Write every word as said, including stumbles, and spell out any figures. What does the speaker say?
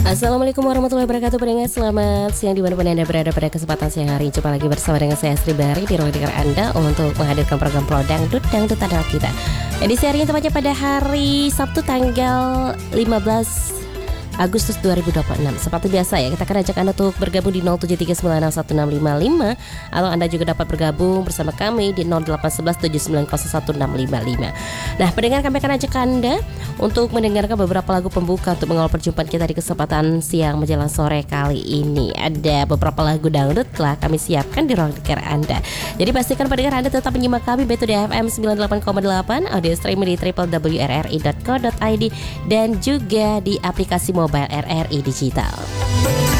Assalamualaikum warahmatullahi wabarakatuh. Pendengar, selamat siang dimanapun Anda berada pada kesempatan siang hari. Jumpa lagi bersama dengan saya Sri Bari di ruang dengar Anda untuk menghadirkan program Pro Dangdut Dangdut adalah kita. Edisi hari ini tepatnya pada hari Sabtu tanggal lima belas Agustus dua ribu dua puluh enam. Seperti biasa ya, kita akan ajak Anda untuk bergabung di nol tujuh tiga sembilan enam satu enam lima lima, atau Anda juga dapat bergabung bersama kami di nol delapan satu satu tujuh sembilan nol satu enam lima lima. Nah, pendengar, kami akan ajak Anda untuk mendengarkan beberapa lagu pembuka untuk mengawal perjumpaan kita di kesempatan siang menjelang sore kali ini. Ada beberapa lagu dangdut telah kami siapkan di ruang dengar Anda. Jadi pastikan pendengar Anda tetap menyimak kami Beto di F M sembilan puluh delapan koma delapan, audio streaming di w w w titik r r i titik co titik i d, dan juga di aplikasi mobile R R I Digital.